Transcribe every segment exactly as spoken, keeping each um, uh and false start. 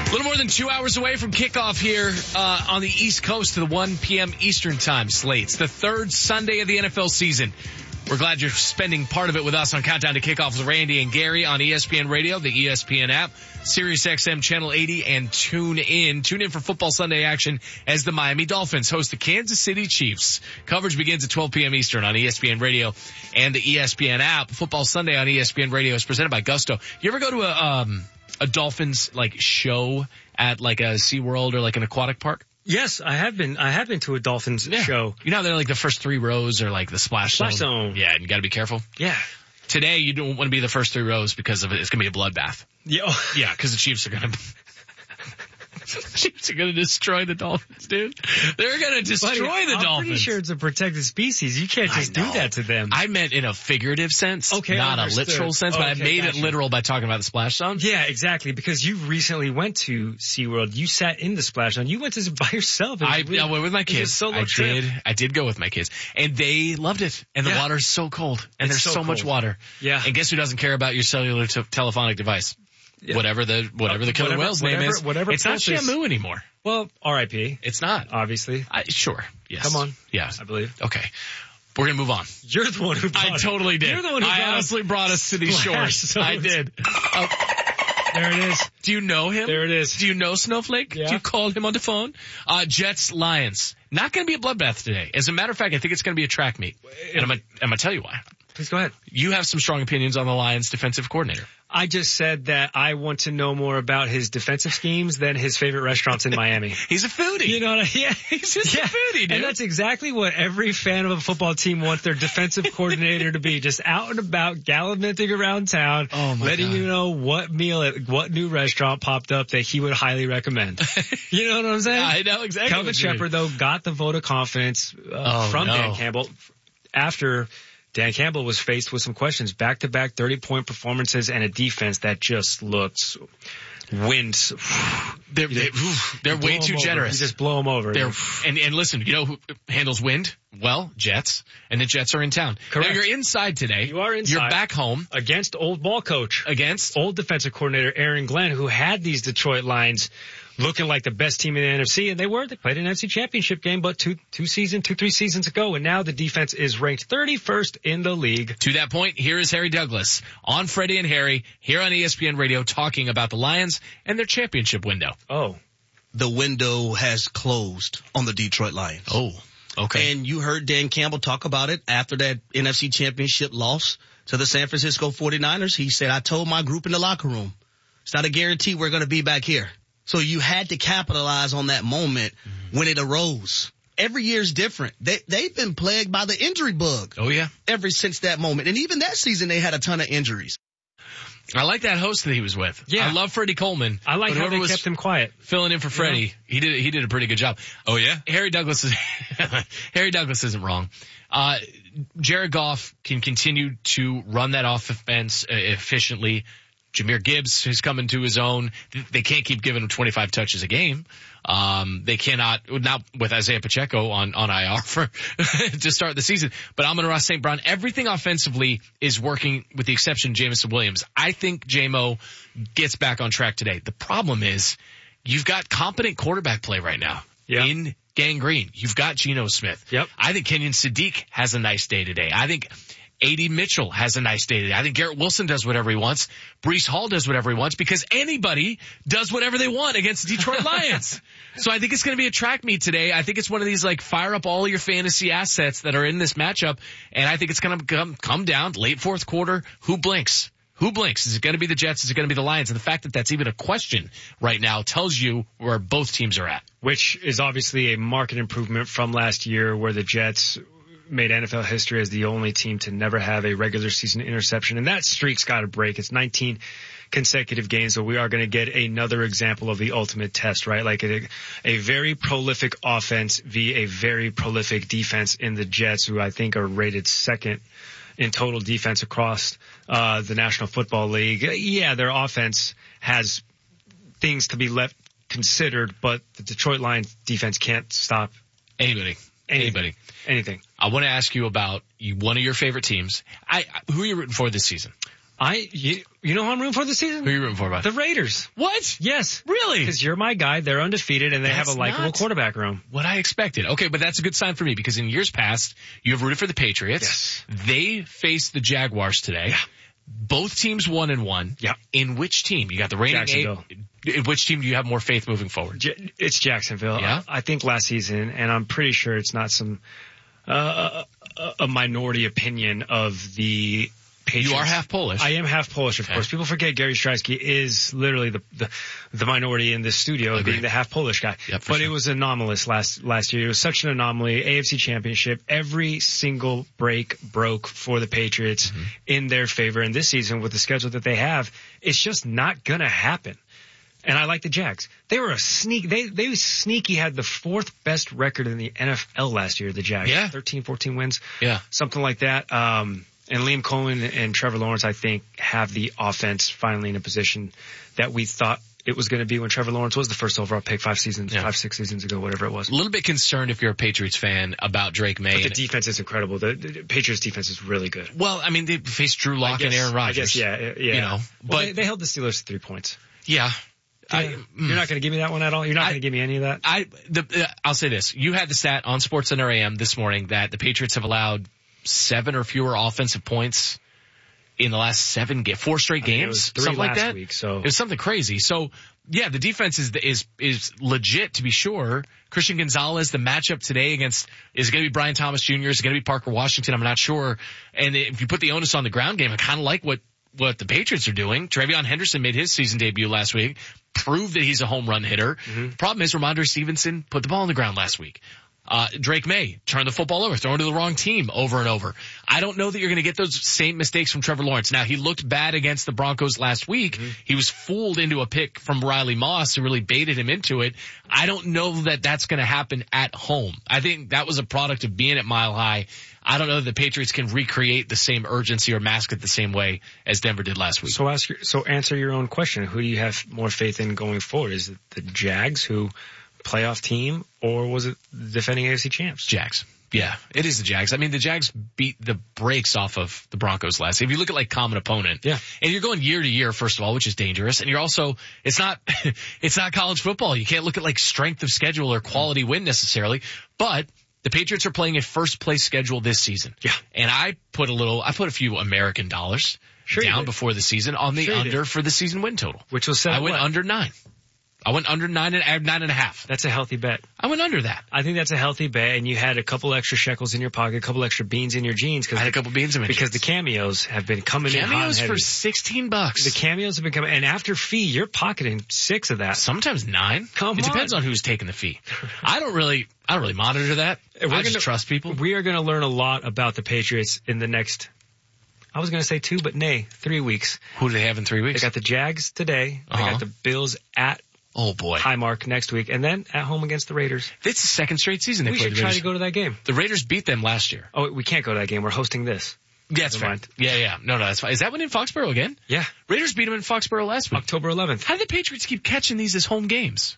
A little more than two hours away from kickoff here uh, on the East Coast to the one p.m. Eastern time slate. It's the third Sunday of the N F L season. We're glad you're spending part of it with us on Countdown to Kickoff with Randy and Gary on E S P N Radio, the E S P N app, Sirius X M Channel eighty, and tune in. Tune in for Football Sunday action as the Miami Dolphins host the Kansas City Chiefs. Coverage begins at twelve p.m. Eastern on E S P N Radio and the E S P N app. Football Sunday on E S P N Radio is presented by Gusto. You ever go to a um a Dolphins like show at like a SeaWorld or like an aquatic park? Yes, I have been. I have been to a Dolphins yeah. show. You know, they're like the first three rows are like the splash, splash zone. zone. Yeah, and you got to be careful. Yeah. Today, you don't want to be the first three rows because of it. It's going to be a bloodbath. Yeah. Yeah, because the Chiefs are going to. Chiefs are going to destroy the Dolphins, dude. They're going to destroy Buddy, the I'm Dolphins. I'm pretty sure it's a protected species. You can't just do that to them. I meant in a figurative sense, okay, not understood. a literal sense, but okay, I made gotcha. it literal by talking about the splash zone. Yeah, exactly. Because you recently went to SeaWorld. You sat in the splash zone. You went to by yourself. I, really, I went with my kids. Solo I trip. did. I did go with my kids, and they loved it. And the yeah. water's so cold, and It's there's so so much cold. water. Yeah. And guess who doesn't care about your cellular t- telephonic device? Yeah. Whatever the whatever the killer whatever, whale's whatever, name is. Whatever it's not purpose. Shamu anymore. Well, R I P It's not. Obviously. I, sure. Yes. Come on. Yeah. I believe. Okay. We're gonna move on. You're the one who brought I totally did. You're the one who I brought honestly brought us to these Splash shores. zones. I did. Oh, There it is. do you know him? There it is. Do you know Snowflake? Yeah. Do you call him on the phone? Uh, Jets, Lions. Not gonna be a bloodbath today. As a matter of fact, I think it's gonna be a track meet. And I'm gonna, I'm gonna tell you why. Please go ahead. You have some strong opinions on the Lions defensive coordinator. I just said that I want to know more about his defensive schemes than his favorite restaurants in Miami. He's a foodie. You know what I, yeah. He's just yeah. a foodie, dude. And that's exactly what every fan of a football team wants their defensive coordinator to be. Just out and about, gallivanting around town, oh my letting God. you know what meal at what new restaurant popped up that he would highly recommend. You know what I'm saying? I know exactly. Kelvin what you mean. Shepard, though, got the vote of confidence uh, Oh, from no. Dan Campbell after Dan Campbell was faced with some questions. Back-to-back thirty-point performances and a defense that just looks wins. They're, they're, they're way too generous. You just blow them over. They're, and, and listen, you know who handles wind? Well, Jets. And the Jets are in town. Correct. Now, you're inside today. You are inside. You're back home. Against old ball coach. Against? Old defensive coordinator Aaron Glenn, who had these Detroit Lions looking like the best team in the N F C, and they were. They played an N F C championship game, but two, two season, two, three seasons ago, and now the defense is ranked thirty-first in the league. To that point, here is Harry Douglas on Freddie and Harry here on E S P N Radio talking about the Lions and their championship window. Oh. The window has closed on the Detroit Lions. Oh, okay. And you heard Dan Campbell talk about it after that N F C championship loss to the San Francisco forty-niners. He said, I told my group in the locker room, it's not a guarantee we're going to be back here. So you had to capitalize on that moment when it arose. Every year's different. They, they've been plagued by the injury bug. Oh, yeah. Ever since that moment. And even that season, they had a ton of injuries. I like that host that he was with. Yeah. I love Freddie Coleman. I like but how whoever they was kept him quiet. filling in for Freddie, Yeah. he did he did a pretty good job. Oh, yeah? Harry Douglas is Harry Douglas isn't wrong. Uh, Jared Goff can continue to run that offense uh, efficiently. Jahmyr Gibbs is coming to his own. They can't keep giving him twenty-five touches a game. Um, they cannot, not with Isaiah Pacheco on, on I R for, to start the season. But Amon-Ra Saint Brown, everything offensively is working with the exception of Jameson Williams. I think J-Mo gets back on track today. The problem is you've got competent quarterback play right now. Yeah. In Gangrene. You've got Geno Smith. Yep. I think Kenyon Sadiq has a nice day today. I think A D Mitchell has a nice day today. I think Garrett Wilson does whatever he wants. Breece Hall does whatever he wants because anybody does whatever they want against the Detroit Lions. So I think it's going to be a track meet today. I think it's one of these like fire up all your fantasy assets that are in this matchup. And I think it's going to come, come down late fourth quarter. Who blinks? Who blinks? Is it going to be the Jets? Is it going to be the Lions? And the fact that that's even a question right now tells you where both teams are at. Which is obviously a marked improvement from last year where the Jets made N F L history as the only team to never have a regular season interception. And that streak's got to break. It's nineteen consecutive games, so we are going to get another example of the ultimate test, right? Like a, a very prolific offense via a very prolific defense in the Jets, who I think are rated second in total defense across uh the National Football League. Yeah, their offense has things to be left considered, but the Detroit Lions defense can't stop Anybody. anything. Anybody. Anything. I want to ask you about you, one of your favorite teams. I, who are you rooting for this season? I, you, you know who I'm rooting for this season? Who are you rooting for, bud? The Raiders. What? Yes. Really? Because you're my guy. They're undefeated, and they That's have a likable not quarterback room. What I expected. Okay, but that's a good sign for me because in years past, you have rooted for the Patriots. Yes. They faced the Jaguars today. Yeah. Both teams one and one. Yeah. In which team? You got the reigning Jacksonville. eight. In which team do you have more faith moving forward? J- it's Jacksonville. Yeah. I, I think last season, and I'm pretty sure it's not some uh, a, a minority opinion of the Patriots. You are half Polish. I am half Polish, of Okay. course. People forget Gary Streisky is literally the the, the minority in this studio, Agreed. being the half Polish guy. Yep, for but sure. it was anomalous last last year. It was such an anomaly. A F C Championship, every single break broke for the Patriots Mm-hmm. in their favor. And this season, with the schedule that they have, it's just not gonna happen. And I like the Jags. They were a sneak. They they sneaky had the fourth best record in the N F L last year. The Jags, Yeah. thirteen, fourteen wins, Yeah. something like that. Um, and Liam Cohen and Trevor Lawrence, I think, have the offense finally in a position that we thought it was going to be when Trevor Lawrence was the first overall pick five seasons, Yeah. five six seasons ago, whatever it was. A little bit concerned if you're a Patriots fan about Drake May. But the and- defense is incredible. The, the Patriots defense is really good. well, I mean, they faced Drew I Lock guess- and Aaron I Rodgers. guess, yeah, yeah. You know, Well, but they, they held the Steelers to three points. yeah. I, You're not going to give me that one at all? You're not I- going to give me any of that? I, the, uh, I'll say this. You had the stat on SportsCenter A M this morning that the Patriots have allowed seven or fewer offensive points in the last seven ga- four straight I mean, games, it was three something like last that. week, so- It was something crazy. So yeah, the defense is is is legit to be sure. Christian Gonzalez, the matchup today against is it going to be Brian Thomas Junior Is it going to be Parker Washington? I'm not sure. And if you put the onus on the ground game, I kind of like what what the Patriots are doing. Travion Henderson made his season debut last week, proved that he's a home run hitter. Mm-hmm. The problem is Ramondre Stevenson put the ball on the ground last week. Uh, Drake May turned the football over, throwing to the wrong team over and over. I don't know that you're going to get those same mistakes from Trevor Lawrence. Now, he looked bad against the Broncos last week. Mm-hmm. He was fooled into a pick from Riley Moss who really baited him into it. I don't know that that's going to happen at home. I think that was a product of being at Mile High. I don't know that the Patriots can recreate the same urgency or mask it the same way as Denver did last week. So ask your, so answer your own question. Who do you have more faith in going forward? Is it the Jags, who playoff team, or was it defending A F C champs? Jags. Yeah, it is the Jags. I mean, the Jags beat the brakes off of the Broncos last. If you look at like common opponent, yeah, and you're going year to year, first of all, which is dangerous, and you're also, it's not, it's not college football. You can't look at like strength of schedule or quality win necessarily, but the Patriots are playing a first place schedule this season. Yeah. And I put a little, I put a few American dollars sure down before the season on the sure under for the season win total. Which was set I went what? under nine. I went under nine and, I had nine and a half. That's a healthy bet. I went under that. I think that's a healthy bet, and you had a couple extra shekels in your pocket, a couple extra beans in your jeans. Cause I had a couple beans in my Because jeans. the cameos have been coming in hot and Cameos heavy. for sixteen bucks. The cameos have been coming, and after fee, you're pocketing six of that. Sometimes nine. Come it on. depends on who's taking the fee. I don't really, I don't really monitor that. We're I just gonna- trust people. We are going to learn a lot about the Patriots in the next, I was going to say two, but nay, three weeks. Who do they have in three They weeks? got the Jags today. They Uh-huh. got the Bills at Oh boy. Highmark next week, and then at home against the Raiders. It's the second straight season they We played should the try Raiders. to go to that game. The Raiders beat them last year. Oh, we can't go to that game. We're hosting this. Yeah, that's Never fine. mind. Yeah, yeah. No, no, that's fine. Is that one in Foxborough again? Yeah, Raiders beat them in Foxborough last week. October eleventh. How do the Patriots keep catching these as home games?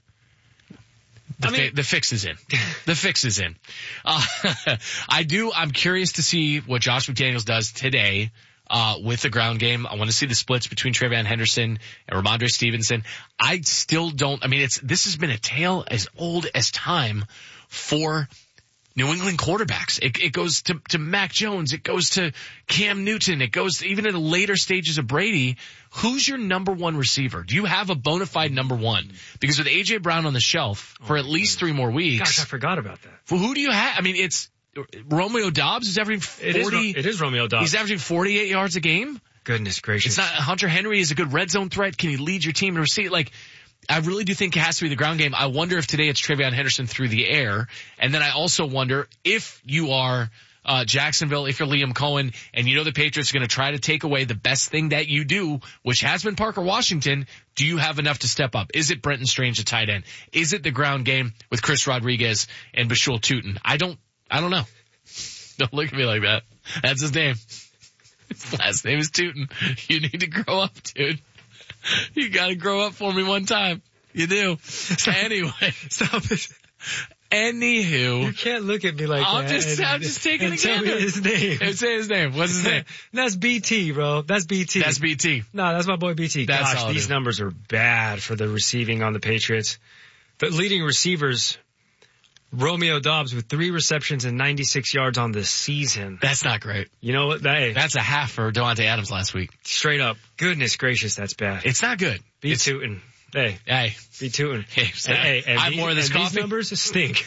The, I mean- fi- the fix is in. The fix is in. Uh, I do, I'm curious to see what Josh McDaniels does today, uh, with the ground game. I want to see the splits between Travion Henderson and Ramondre Stevenson. I still don't, I mean, it's, this has been a tale as old as time for New England quarterbacks. It, it goes to, to Mac Jones. It goes to Cam Newton. It goes to, even in the later stages of Brady. Who's your number one receiver? Do you have a bona fide number one? Because with A J Brown on the shelf for at least three more weeks, Gosh, I forgot about that. well, who do you have? I mean, it's Romeo Dobbs is averaging It is, forty. Ro- it is Romeo Dobbs. He's averaging forty-eight yards a game. Goodness gracious. It's not Hunter Henry is a good red zone threat. Can he lead your team to receive? Like, I really do think it has to be the ground game. I wonder if today it's Travion Henderson through the air. And then I also wonder if you are uh Jacksonville, if you're Liam Cohen, and you know the Patriots are going to try to take away the best thing that you do, which has been Parker Washington, do you have enough to step up? Is it Brenton Strange at tight end? Is it the ground game with Chris Rodriguez and Bashul Tutin? I don't, I don't know. Don't look at me like that. That's his name. His last name is Tutin. You need to grow up, dude. You gotta grow up for me one time. You do. Anyway. Stop it. Anywho. You can't look at me like I'm that. Just, and, I'm just taking and it tell me his name. And say his name. What's his name? That's B T, bro. That's B T. That's B T. No, that's my boy B T. That's Gosh, these numbers are bad for the receiving on the Patriots. The leading receivers, Romeo Doubs with three receptions and ninety-six yards on the season. That's not great. You know what? Hey, that's a half for Devontae Adams last week. Straight up. Goodness gracious, that's bad. It's not good. Be tootin'. Hey. Hey. Be tootin'. Hey, and, hey, and I have these, more of this and coffee. These numbers stink.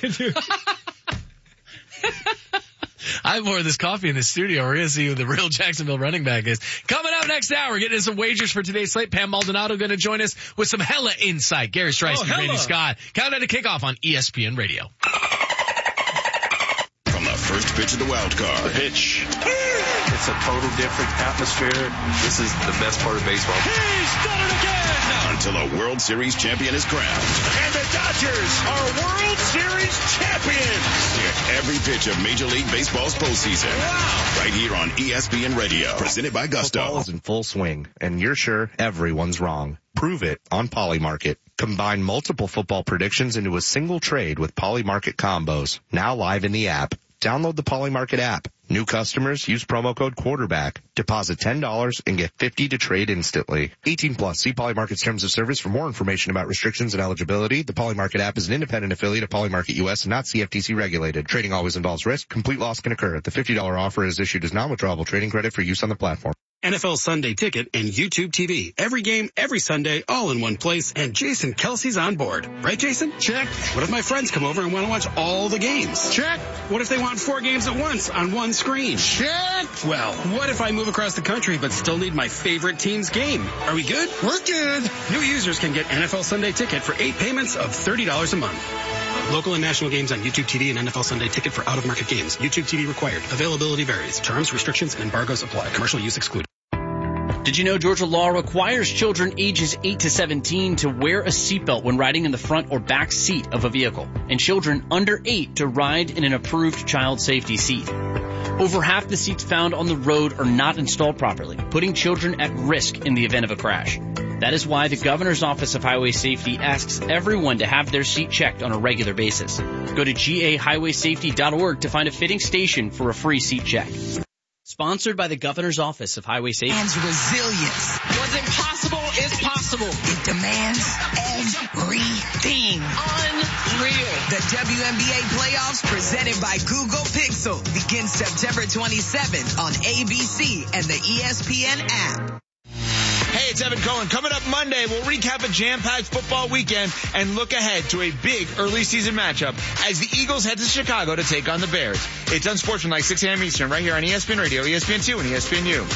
I have more of this coffee in the studio. We're going to see who the real Jacksonville running back is. Coming up next hour, we're getting into some wagers for today's slate. Pam Maldonado going to join us with some hella insight. Gary Strice and oh, Randy Scott. Countdown to kickoff on E S P N Radio. From the first pitch of the wild card. Pitch. It's a total different atmosphere. This is the best part of baseball. He's done it again! Until a World Series champion is crowned. And the Dodgers are World Series champions! Hear every pitch of Major League Baseball's postseason. Wow! Right here on E S P N Radio. Presented by Gusto. Football is in full swing, and you're sure everyone's wrong. Prove it on Polymarket. Combine multiple football predictions into a single trade with Polymarket combos. Now live in the app. Download the Polymarket app. New customers use promo code quarterback. Deposit ten dollars and get fifty dollars to trade instantly. eighteen plus. See Polymarket's terms of service for more information about restrictions and eligibility. The Polymarket app is an independent affiliate of Polymarket U S and not C F T C regulated. Trading always involves risk. Complete loss can occur. The fifty dollars offer is issued as non-withdrawable trading credit for use on the platform. N F L Sunday Ticket and YouTube T V. Every game, every Sunday, all in one place, and Jason Kelsey's on board. Right, Jason? Check. What if my friends come over and want to watch all the games? Check. What if they want four games at once on one screen? Check. Well, what if I move across the country but still need my favorite team's game? Are we good? We're good. New users can get N F L Sunday Ticket for eight payments of thirty dollars a month. Local and national games on YouTube T V and N F L Sunday Ticket for out-of-market games. YouTube T V required. Availability varies. Terms, restrictions, and embargoes apply. Commercial use excluded. Did you know Georgia law requires children ages eight to seventeen to wear a seatbelt when riding in the front or back seat of a vehicle, and children under eight to ride in an approved child safety seat? Over half the seats found on the road are not installed properly, putting children at risk in the event of a crash. That is why the Governor's Office of Highway Safety asks everyone to have their seat checked on a regular basis. Go to G A highway safety dot org to find a fitting station for a free seat check. Sponsored by the Governor's Office of Highway Safety. And resilience. What's impossible is possible. It demands everything. Unreal. The W N B A playoffs presented by Google Pixel begins September twenty-seventh on A B C and the E S P N app. Hey, it's Evan Cohen. Coming up Monday, we'll recap a jam-packed football weekend and look ahead to a big early season matchup as the Eagles head to Chicago to take on the Bears. It's Unsportsmanlike, six a.m. Eastern, right here on E S P N Radio, E S P N two, and E S P N U.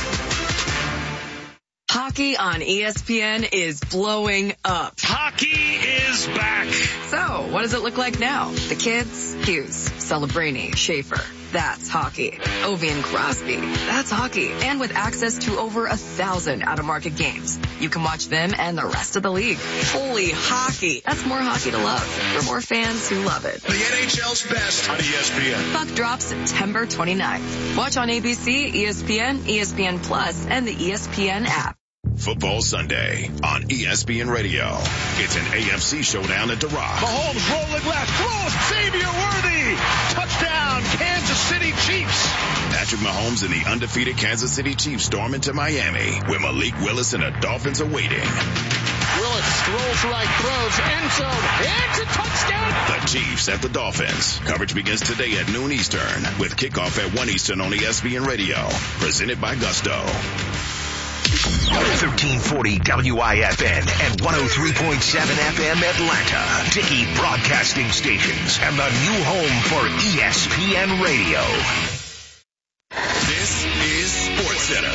Hockey on E S P N is blowing up. Hockey is back. So, what does it look like now? The kids? Hughes, Celebrini, Schaefer. That's hockey. Ovi and Crosby. That's hockey. And with access to over a thousand out-of-market games, you can watch them and the rest of the league. Holy hockey. That's more hockey to love for more fans who love it. The N H L's best on E S P N. Puck drops September twenty-ninth. Watch on A B C, E S P N, E S P N Plus, and the E S P N app. Football Sunday on E S P N Radio. It's an A F C showdown at the Rock. Mahomes rolling left, throws, Xavier Worthy, touchdown, Kansas City Chiefs. Patrick Mahomes and the undefeated Kansas City Chiefs storm into Miami, where Malik Willis and the Dolphins are waiting. Willis throws right, throws, end zone, it's a touchdown. The Chiefs at the Dolphins. Coverage begins today at noon Eastern, with kickoff at one Eastern on E S P N Radio. Presented by Gusto. thirteen forty W I F N and one oh three point seven F M Atlanta. Dickey Broadcasting Stations and the new home for E S P N Radio. This is SportsCenter.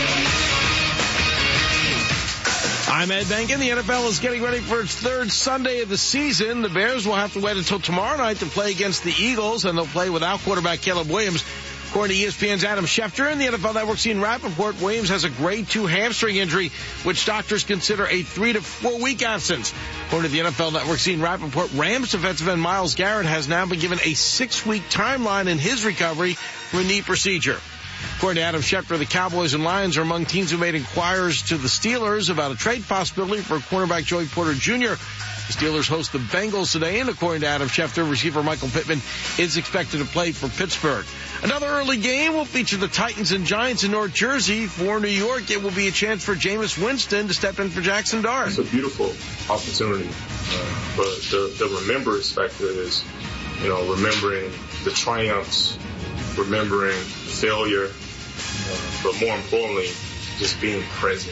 I'm Ed Benkin. The N F L is getting ready for its third Sunday of the season. The Bears will have to wait until tomorrow night to play against the Eagles, and they'll play without quarterback Caleb Williams. According to E S P N's Adam Schefter and the N F L Network's Ian Rappaport, Williams has a grade two hamstring injury, which doctors consider a three to four week absence. According to the N F L Network's Ian Rappaport, Rams defensive end Myles Garrett has now been given a six week timeline in his recovery from a knee procedure. According to Adam Schefter, the Cowboys and Lions are among teams who made inquiries to the Steelers about a trade possibility for cornerback Joey Porter Junior The Steelers host the Bengals today, and according to Adam Schefter, receiver Michael Pittman is expected to play for Pittsburgh. Another early game will feature the Titans and Giants in North Jersey. For New York, it will be a chance for Jameis Winston to step in for Jackson Dart. It's a beautiful opportunity, uh, but the, the remembrance factor is, you know, remembering the triumphs, remembering the failure, uh, but more importantly, just being present.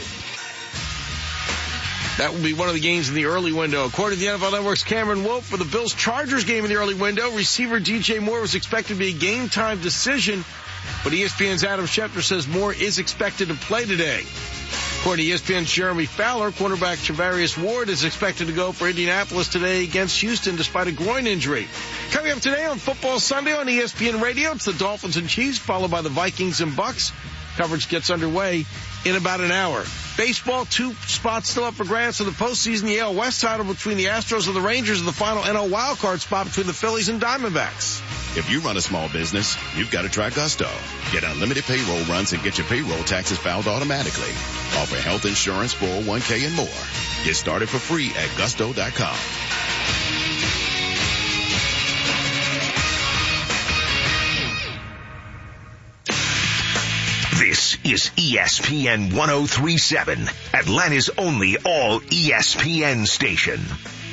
That will be one of the games in the early window. According to the N F L Network's Cameron Wolf, for the Bills-Chargers game in the early window, receiver D J Moore was expected to be a game-time decision, but E S P N's Adam Schefter says Moore is expected to play today. According to E S P N's Jeremy Fowler, cornerback Charvarius Ward is expected to go for Indianapolis today against Houston despite a groin injury. Coming up today on Football Sunday on E S P N Radio, it's the Dolphins and Chiefs, followed by the Vikings and Bucks. Coverage gets underway in about an hour. Baseball, two spots still up for grabs for the postseason. The A L West title between the Astros and the Rangers, and the final N L wildcard spot between the Phillies and Diamondbacks. If you run a small business, you've got to try Gusto. Get unlimited payroll runs and get your payroll taxes filed automatically. Offer health insurance, four oh one k, and more. Get started for free at gusto dot com. This is E S P N one oh three point seven, Atlanta's only all E S P N station.